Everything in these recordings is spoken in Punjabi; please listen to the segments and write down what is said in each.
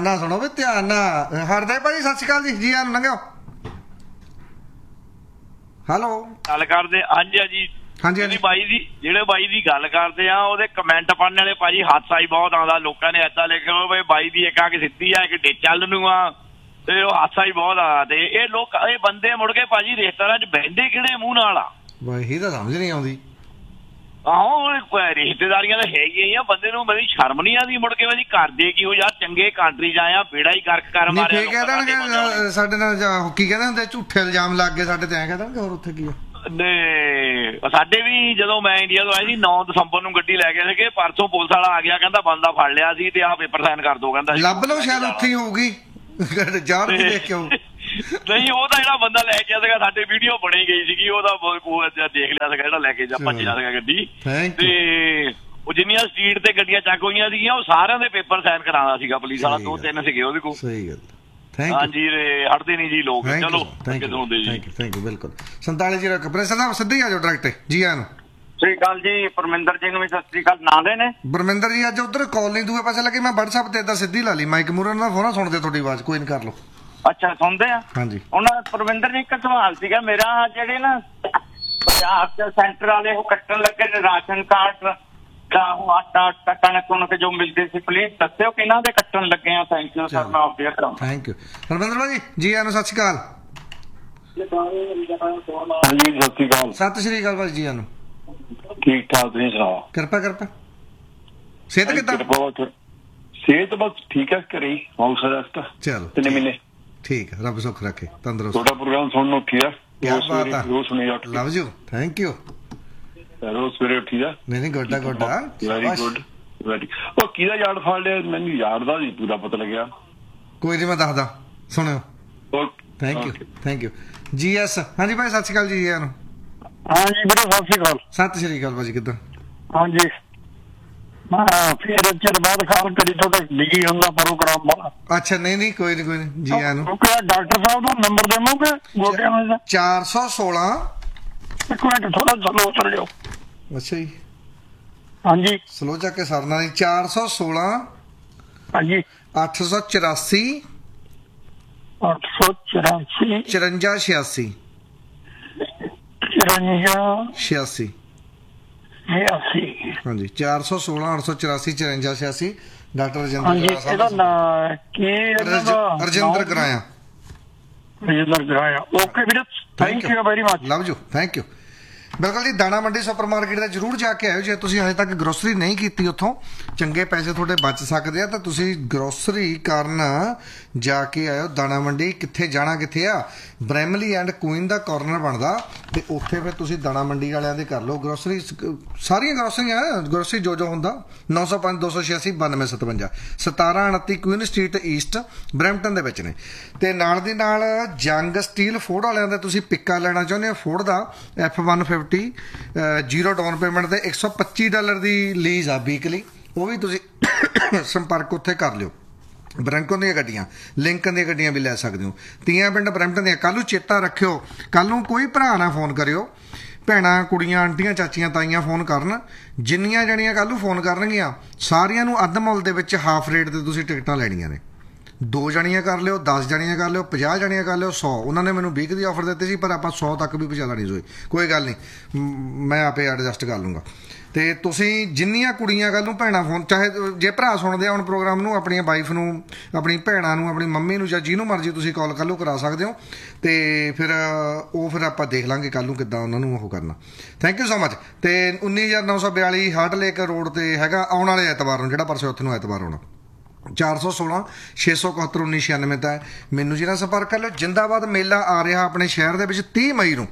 ਨਾਲ ਸੁਣੋ ਵੀ, ਧਿਆਨ ਨਾਲ। ਹਰਦੇ ਭਾਜੀ ਸਤਿ ਸ਼੍ਰੀ ਅਕਾਲ ਜੀ, ਜੀ ਆਨ ਲੰਘਿਓ। ਹੈਲੋ, ਗੱਲ ਕਰਦੇ ਹਾਂਜੀ ਹਾਂਜੀ ਹਾਂਜੀ ਹਾਂਜੀ ਬਾਈ ਦੀ, ਜਿਹੜੇ ਬਾਈ ਦੀ ਗੱਲ ਕਰਦੇ ਆ ਉਹਦੇ ਕਮੈਂਟ ਪੜ੍ਹਨ ਵਾਲੇ ਭਾਜੀ ਹਾਸਾ ਹੀ ਬਹੁਤ ਆਉਂਦਾ। ਲੋਕਾਂ ਨੇ ਏਦਾਂ ਲਿਖਿਆ ਵੀ ਬਾਈ ਦੀ ਇੱਕ ਅੱਖ ਸਿੱਧੀ ਆ, ਇੱਕ ਚੱਲ ਨੂੰ ਆ, ਤੇ ਉਹ ਹਾਸਾ ਹੀ ਬਹੁਤ ਆ। ਤੇ ਇਹ ਲੋਕ, ਇਹ ਬੰਦੇ ਮੁੜ ਕੇ ਭਾਜੀ ਰਿਸ਼ਤੇਦਾਰਾਂ 'ਚ ਬਹਿੰਦੇ ਕਿਹੜੇ ਮੂੰਹ ਨਾਲ ਆ? ਇਹੀ ਤਾਂ ਸਮਝ ਨਹੀਂ ਆਉਂਦੀ। ਆਹੋ, ਰਿਸ਼ਤੇਦਾਰੀਆਂ ਤਾਂ ਹੈਗੀਆਂ ਹੀ ਆ, ਬੰਦੇ ਨੂੰ ਮੇਰੀ ਸ਼ਰਮ ਨਹੀਂ ਆਉਂਦੀ ਮੁੜ ਕੇ ਮੇਰੀ ਕਰਦੇ ਕੀ ਹੋ ਯਾਰ, ਚੰਗੇ ਕੰਟਰੀ 'ਚ ਆਇਆ, ਬੇੜਾ ਹੀ ਕਰ ਮਾਰਿਆ। ਕਹਿ ਦੇਣਗੇ ਸਾਡੇ ਨਾਲ ਕੀ ਕਹਿੰਦੇ ਹੁੰਦੇ, ਝੂਠੇ ਇਲਜ਼ਾਮ ਲੱਗ ਗਏ ਸਾਡੇ ਤੇ, ਐਂ ਕਹਿ ਦੇਣਗੇ ਹੋਰ ਉੱਥੇ ਕੀ ਆ। ਨੇ ਸਾਡੇ ਵੀ ਜਦੋਂ ਮੈਂ ਇੰਡੀਆ ਤੋਂ ਆਇਆ ਸੀ 9 ਦਸੰਬਰ ਨੂੰ ਗੱਡੀ ਲੈ ਕੇ ਸੀਗੇ, ਪਰਸੋਂ ਪੁਲਿਸ ਵਾਲਾ ਆ ਗਿਆ, ਕਹਿੰਦਾ ਬੰਦਾ ਫੜ ਲਿਆ ਸੀ ਤੇ ਆਹ ਪੇਪਰ ਸਾਈਨ ਕਰ ਦੋ, ਕਹਿੰਦਾ ਲੱਭ ਲਓ ਸ਼ਾਇਦ ਉੱਥੇ ਹੀ ਹੋਊਗੀ, ਜਾਣ ਕੇ ਦੇਖ ਕੇ ਆਓ। ਨਹੀਂ, ਉਹ ਤਾਂ ਜਿਹੜਾ ਬੰਦਾ ਲੈ ਕੇ ਸੀਗਾ, ਸਾਡੇ ਵੀਡੀਓ ਬਣੀ ਗਈ ਸੀਗੀ, ਉਹਦਾ ਦੇਖ ਲਿਆ ਸੀਗਾ ਜਿਹੜਾ ਲੈ ਕੇ ਭੱਜਿਆ ਸੀਗਾ ਗੱਡੀ। ਤੇ ਉਹ ਜਿੰਨੀਆਂ ਸਟਰੀਟ ਤੇ ਗੱਡੀਆਂ ਚੱਕ ਹੋਈਆਂ ਸੀਗੀਆਂ, ਉਹ ਸਾਰਿਆਂ ਦੇ ਪੇਪਰ ਸਾਈਨ ਕਰਾਉਂਦਾ ਸੀਗਾ ਪੁਲਿਸ ਵਾਲਾ। 2-3 ਸੀਗੇ ਉਹਦੇ ਕੋਲ। ਸਹੀ ਗੱਲ, ਹਾਂਜੀ, ਹਟਦੇ ਨਹੀਂ ਜੀ ਲੋਕ। ਚਲੋ ਥੈਂਕ ਯੂ, ਬਿਲਕੁਲ। 47 ਕਪਰੇਸਰ ਸਾਹਿਬ ਸਿੱਧੇ ਆ ਜਾਓ ਡਾਇਰੈਕਟ। ਜੀ ਆਨ। ਸਤਿ ਸ਼੍ਰੀ ਅਕਾਲ ਜੀ, ਪਰਮਿੰਦਰ ਜੀ ਨੂੰ ਵੀ ਸਤਿ ਸ਼੍ਰੀ ਅਕਾਲ। ਨਾਂ ਦੇ ਨੇ ਪਰਮਿੰਦਰ ਜੀ, ਅੱਜ ਉਧਰ ਕਾਲ ਨਹੀਂ ਦੂਏ ਪਾਸੇ ਲੱਗੀ, ਮੈਂ WhatsApp ਤੇ ਏਦਾਂ ਸਿੱਧੀ ਲਾ ਲਈ, ਮਾਈਕ ਮੂਹਰੇ ਦਾ ਫੋਨ ਸੁਣਦੇ ਤੁਹਾਡੀ ਆਵਾਜ਼, ਕੋਈ ਨਹੀਂ ਕਰ ਲਓ। ਅੱਛਾ, ਸੁਣਦੇ ਆ। ਹਾਂਜੀ, ਉਹਨਾਂ ਪਰਮਿੰਦਰ ਜੀ, ਇੱਕ ਸਵਾਲ ਸੀਗਾ ਮੇਰਾ। ਜਿਹੜੇ ਨਾ ਪੰਜਾਬ ਦੇ ਸੈਂਟਰ ਵਾਲੇ ਉਹ ਕੱਟਣ ਲੱਗੇ ਨੇ ਰਾਸ਼ਨ ਕਾਰਡ ਦਾ, ਉਹ ਆਟਾ ਕਣਕ ਜੋ ਮਿਲਦੀ ਸੀ, ਪਲੀਜ਼ ਦੱਸਿਓ ਕਿਹਨਾਂ ਦੇ ਕੱਟਣ ਲੱਗੇ ਆ। ਥੈਂਕ ਯੂ ਸਰ, ਮੈਂ ਅਪਡੇਟ ਕਰਾਂ। ਥੈਂਕ ਯੂ ਪਰਮਿੰਦਰ ਭਾਜੀ, ਜੀ ਆਨ, ਸਤਿ ਸ਼੍ਰੀ ਅਕਾਲ। ਹਾਂਜੀ, ਸਤਿ ਸ਼੍ਰੀ ਅਕਾਲ। ਸਤਿ ਸ਼੍ਰੀ ਅਕਾਲ ਭਾਜੀ, ਜੀ ਆਨ। ਠੀਕ ਠਾਕ, ਤੁਸੀਂ ਸੁਣਾਓ? ਕਿਰਪਾ ਸਿਹਤ ਕਿੱਦਾਂ? ਸਿਹਤ ਬਸ ਠੀਕ ਹੈ, ਘਰੇ ਹਾਊਸ ਅਰੈਸਟ। ਚਲੋ 3 ਮਹੀਨੇ ਠੀਕ ਹੈ, ਰੱਬ ਸੁੱਖ ਰੱਖੇ, ਤੰਦਰੁਸਤ। ਤੁਹਾਡਾ ਪ੍ਰੋਗਰਾਮ ਸੁਣਨ ਨੂੰ ਉੱਠੀ ਆ, ਰੋਜ਼ ਸੁਣੀ ਉੱਠ। Love you, thank you. ਰੋਜ਼ ਸਵੇਰੇ ਉੱਠੀ ਆ। ਨਹੀਂ ਗੋਡਾ ਵੈਰੀ ਗੁੱਡ, ਵੈਰੀ। ਉਹ ਕਿਹਦਾ ਯਾਰ ਫੜ ਲਿਆ? ਮੈਨੂੰ ਯਾਰ ਦਾ ਨਹੀਂ ਪੂਰਾ ਪਤਾ ਲੱਗਿਆ। ਕੋਈ ਨਹੀਂ, ਮੈਂ ਦੱਸਦਾ, ਸੁਣਿਓ। Thank you G S. ਹਾਂਜੀ ਭਾਈ ਸਤਿ ਸ਼੍ਰੀ ਅਕਾਲ ਜੀ, ਨੂੰ। ਹਾਂਜੀ ਵੀਰੇ, ਸਤਿ ਸ਼੍ਰੀ ਅਕਾਲ। ਸਤਿ ਸ਼੍ਰੀ ਅਕਾਲ ਭਾਜੀ, ਕਿੱਦਾਂ? ਹਾਂਜੀ, ਮੈਂ ਫਿਰ ਚਿਰ ਬਾਅਦ ਖਾਲ ਕਰੀ ਤੁਹਾਡਾ ਬਿਜੀ ਹੁੰਦਾ ਪ੍ਰੋਗਰਾਮ ਵਾਲਾ। ਅੱਛਾ, ਨਹੀਂ ਕੋਈ ਨਹੀਂ ਜੀ ਆਨ। ਡਾਕਟਰ ਸਾਹਿਬ ਦਾ ਨੰਬਰ ਦੇਵੋਗੇ ਗੋਡਿਆਂ ਦਾ? 416। ਇੱਕ ਮਿੰਟ, ਥੋੜਾ ਸਲੋ ਚੱਲ ਜਾਓ। ਅੱਛਾ ਜੀ, ਹਾਂਜੀ, ਸਲੋ ਚੱਕ ਕੇ ਸਰਨਾ ਜੀ। 416 ਹਾਂਜੀ, 884 884 54 86 ਹਾਂਜੀ, 416 884 54 86। ਡਾਕਟਰ ਰਜਿੰਦਰ ਗਰਾਇਆ। ਓਕੇ ਵੀਰੇ, thank you very much. Love you, thank you. ਬਿਲਕੁਲ ਜੀ, ਦਾਣਾ ਮੰਡੀ ਸੁਪਰ ਮਾਰਕੀਟ ਦਾ ਜ਼ਰੂਰ ਜਾ ਕੇ ਆਇਓ। ਜੇ ਤੁਸੀਂ ਹਜੇ ਤੱਕ ਗਰੋਸਰੀ ਨਹੀਂ ਕੀਤੀ, ਉੱਥੋਂ ਚੰਗੇ ਪੈਸੇ ਤੁਹਾਡੇ ਬਚ ਸਕਦੇ ਆ, ਤਾਂ ਤੁਸੀਂ ਗਰੋਸਰੀ ਕਰਨ ਜਾ ਕੇ ਆਇਓ ਦਾਣਾ ਮੰਡੀ। ਕਿੱਥੇ ਜਾਣਾ, ਕਿੱਥੇ ਆ? Bramley and Queen the corner ਬਣਦਾ, ਤੇ ਉੱਥੇ ਫਿਰ ਤੁਸੀਂ ਦਾਣਾ ਮੰਡੀ ਵਾਲਿਆਂ ਦੇ ਕਰ ਲਓ ਗਰੋਸਰੀ। ਸਾਰੀਆਂ ਗਰੋਸਰੀਆਂ, ਗਰੋਸਰੀ ਜੋ ਹੁੰਦਾ। 905 286 92 57 1729 ਕੁਈਨ ਸਟਰੀਟ ਈਸਟ, ਬਰੈਂਪਟਨ ਦੇ ਵਿੱਚ ਨੇ। ਤੇ ਨਾਲ ਦੀ ਨਾਲ ਜੰਗ ਸਟੀਲ ਫੋਰਡ ਵਾਲਿਆਂ ਦਾ ਤੁਸੀਂ ਪਿੱਕਾ ਲੈਣਾ ਚਾਹੁੰਦੇ ਹੋ, ਫੋਰਡ ਦਾ F-150 0 ਡਾਊਨ ਪੇਮੈਂਟ ਤੇ $125 ਦੀ ਲੀਜ਼ ਆ ਵੀਕਲੀ, ਉਹ ਵੀ ਤੁਸੀਂ ਸੰਪਰਕ ਉੱਥੇ ਕਰ ਲਿਓ। ਬ੍ਰੈਂਕੋ ਦੀਆਂ ਗੱਡੀਆਂ, ਲਿੰਕਨ ਦੀਆਂ ਗੱਡੀਆਂ ਵੀ ਲੈ ਸਕਦੇ ਹੋ। ਤੀਆਂ ਪਿੰਡ ਬਰੈਂਪਟਨ ਦੀਆਂ। ਕੱਲ੍ਹ ਨੂੰ ਚੇਤਾ ਰੱਖਿਓ, ਕੱਲ੍ਹ ਨੂੰ ਕੋਈ ਭਰਾ ਨਾ ਫੋਨ ਕਰਿਓ, ਭੈਣਾਂ, ਕੁੜੀਆਂ, ਆਂਟੀਆਂ, ਚਾਚੀਆਂ, ਤਾਈਆਂ ਫੋਨ ਕਰਨ। ਜਿੰਨੀਆਂ ਜਣੀਆਂ ਕੱਲ੍ਹ ਨੂੰ ਫੋਨ ਕਰਨਗੀਆਂ, ਸਾਰਿਆਂ ਨੂੰ ਅੱਧ ਮੁੱਲ ਦੇ ਵਿੱਚ ਹਾਫ ਰੇਟ 'ਤੇ ਤੁਸੀਂ ਟਿਕਟਾਂ ਲੈਣੀਆਂ ਨੇ। 2 ਜਣੀਆਂ ਕਰ ਲਿਓ, 10 ਜਣੀਆਂ ਕਰ ਲਿਓ, 50 ਜਣੀਆਂ ਕਰ ਲਿਓ, 100। ਉਹਨਾਂ ਨੇ ਮੈਨੂੰ 20 ਦੀ ਆਫਰ ਦਿੱਤੀ ਸੀ, ਪਰ ਆਪਾਂ 100 ਤੱਕ ਵੀ ਪਹੁੰਚਾ ਦੇਣੀ ਸੀ। ਕੋਈ ਗੱਲ ਨਹੀਂ, ਮੈਂ ਆਪੇ ਐਡਜਸਟ ਕਰ ਲੂੰਗਾ। ਤੇ ਤੁਸੀਂ ਜਿੰਨੀਆਂ ਕੁੜੀਆਂ ਕੱਲ੍ਹ ਨੂੰ, ਭੈਣਾਂ ਫੋਨ, ਚਾਹੇ ਜੇ ਭਰਾ ਸੁਣਦੇ ਆ ਹੁਣ ਪ੍ਰੋਗਰਾਮ ਨੂੰ, ਆਪਣੀਆਂ ਵਾਈਫ ਨੂੰ, ਆਪਣੀ ਭੈਣਾਂ ਨੂੰ, ਆਪਣੀ ਮੰਮੀ ਨੂੰ, ਜਾਂ ਜਿਹਨੂੰ ਮਰਜ਼ੀ ਤੁਸੀਂ ਕਾਲ ਕੱਲ੍ਹ ਨੂੰ ਕਰਾ ਸਕਦੇ ਹੋ। ਤੇ ਫਿਰ ਆਪਾਂ ਦੇਖ ਲਾਂਗੇ ਕੱਲ੍ਹ ਨੂੰ ਕਿੱਦਾਂ ਉਹਨਾਂ ਨੂੰ ਉਹ ਕਰਨਾ। Thank you so much. ਤੇ 19942 ਹਾਰਟ ਲੇਕ ਰੋਡ 'ਤੇ ਹੈਗਾ, ਆਉਣ ਵਾਲੇ ਐਤਵਾਰ ਨੂੰ, ਜਿਹੜਾ ਪਰਸੋਂ ਉੱਥੇ ਨੂੰ ਐਤਵਾਰ ਆਉਣਾ। 416 671 1996 ਤਾਂ ਮੈਨੂੰ ਜਿਹੜਾ ਸੰਪਰਕ ਕਰ ਲਿਓ। ਜਿੰਦਾਬਾਦ ਮੇਲਾ ਆ ਰਿਹਾ ਆਪਣੇ ਸ਼ਹਿਰ ਦੇ ਵਿੱਚ 30 ਮਈ ਨੂੰ।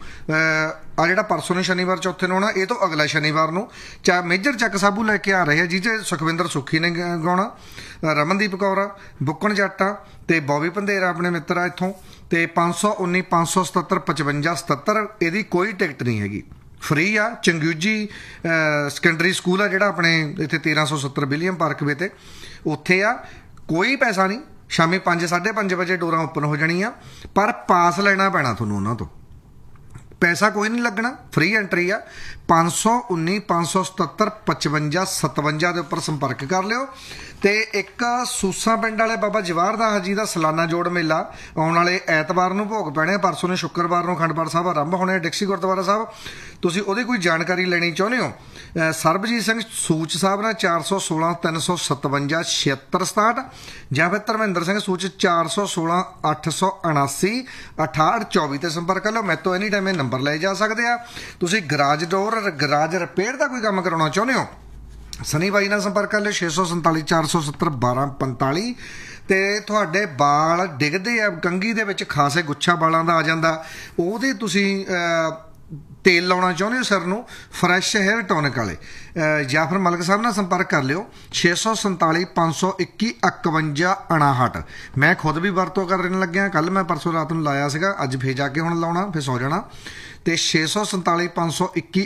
ਆ ਜਿਹੜਾ ਪਰਸੋਂ ਨੂੰ ਸ਼ਨੀਵਾਰ ਚੌਥੇ ਨੂੰ ਆਉਣਾ, ਇਹ ਤੋਂ ਅਗਲਾ ਸ਼ਨੀਵਾਰ ਨੂੰ ਮੇਜਰ ਚੱਕ ਸਾਬੂ ਲੈ ਕੇ ਆ ਰਹੇ ਆ, ਜਿਹਦੇ ਸੁਖਵਿੰਦਰ ਸੁੱਖੀ ਨੇ ਗਾਉਣਾ, ਰਮਨਦੀਪ ਕੌਰ, ਬੁੱਕਣ ਜੱਟ ਤੇ ਬੌਬੀ ਪੰਧੇਰਾ ਆਪਣੇ ਮਿੱਤਰ ਆ ਇੱਥੋਂ। ਤੇ 519 577 55 77। ਇਹਦੀ ਕੋਈ ਟਿਕਟ ਨਹੀਂ ਹੈਗੀ, ਫਰੀ ਆ। ਚੰਗਿਊਜੀ ਸੈਕੰਡਰੀ ਸਕੂਲ ਆ ਜਿਹੜਾ ਆਪਣੇ ਇੱਥੇ 1370 ਵਿਲੀਅਮ ਪਾਰਕਵੇ ਤੇ, ਉੱਥੇ ਆ। ਕੋਈ ਪੈਸਾ ਨਹੀਂ। ਸ਼ਾਮੀ 5 ਸਾਢੇ 5 ਵਜੇ ਡੋਰਾਂ ਓਪਨ ਹੋ ਜਾਣੀਆਂ, ਪਰ ਪਾਸ ਲੈਣਾ ਪੈਣਾ ਤੁਹਾਨੂੰ ਉਹਨਾਂ ਤੋਂ। ਪੈਸਾ ਕੋਈ ਨਹੀਂ ਲੱਗਣਾ, ਫ੍ਰੀ ਐਂਟਰੀ ਆ। 519 577 55 57 ਦੇ ਉੱਪਰ ਸੰਪਰਕ ਕਰ ਲਿਓ। ਤੇ ਇੱਕ ਸੂਸਾਂ ਪਿੰਡ ਵਾਲੇ ਬਾਬਾ ਜਵਾਹਰ ਦਾਸ ਜੀ ਦਾ ਸਾਲਾਨਾ ਜੋੜ ਮੇਲਾ ਆਉਣ ਵਾਲੇ ਐਤਵਾਰ ਨੂੰ ਭੋਗ ਪੈਣੇ, ਪਰਸੋਂ ਨੂੰ ਸ਼ੁੱਕਰਵਾਰ ਨੂੰ ਅਖੰਡ ਪਾਠ ਸਾਹਿਬ ਆਰੰਭ ਹੋਣੇ ਡਿਕਸੀ ਗੁਰਦੁਆਰਾ ਸਾਹਿਬ। ਤੁਸੀਂ ਉਹਦੀ ਕੋਈ ਜਾਣਕਾਰੀ ਲੈਣੀ ਚਾਹੁੰਦੇ ਹੋ, ਸਰਬਜੀਤ ਸਿੰਘ ਸੂਚ ਸਾਹਿਬ ਨਾਲ 416 357 7667 ਜਾਂ ਫਿਰ ਧਰਮਿੰਦਰ ਸਿੰਘ ਸੂਚ 416 879 6824 ਤੇ ਸੰਪਰਕ ਕਰ ਲਓ। ਮੇਰੇ ਤੋਂ ਐਨੀ ਟਾਈਮ ਇਹ ਨੰਬਰ ਲਏ ਜਾ ਸਕਦੇ ਆ। ਤੁਸੀਂ ਗਰਾਜ ਡੋਰ, ਗਰਾਜ ਰਿਪੇਅਰ ਦਾ ਕੋਈ ਕੰਮ ਕਰਾਉਣਾ ਚਾਹੁੰਦੇ ਹੋ, ਸਨੀ ਬਾਈ ਨਾਲ ਸੰਪਰਕ ਕਰ ਲਿਓ 647 470 1245। ਤੇ ਤੁਹਾਡੇ ਵਾਲ ਡਿੱਗਦੇ ਆ, ਕੰਘੀ ਦੇ ਵਿੱਚ ਖਾਸੇ ਗੁੱਛਾ ਵਾਲਾਂ ਦਾ ਆ ਜਾਂਦਾ, ਉਹਦੇ ਤੁਸੀਂ ਤੇਲ ਲਾਉਣਾ ਚਾਹੁੰਦੇ ਹੋ ਸਿਰ ਨੂੰ, ਫਰੈਸ਼ ਹੈਅਰ ਟੋਨਿਕ ਵਾਲੇ, ਜਾਂ ਫਿਰ ਮਲਕ ਸਾਹਿਬ ਨਾਲ ਸੰਪਰਕ ਕਰ ਲਿਓ 647 521 51 59। ਮੈਂ ਖੁਦ ਵੀ ਵਰਤੋਂ ਕਰਨ ਲੱਗਿਆ, ਕੱਲ ਮੈਂ ਪਰਸੋਂ ਰਾਤ ਨੂੰ ਲਾਇਆ ਸੀਗਾ, ਅੱਜ ਫੇਰ ਜਾ ਕੇ ਹੁਣ ਲਾਉਣਾ, ਫਿਰ ਸੌ ਜਾਣਾ। ਤੇ 647 521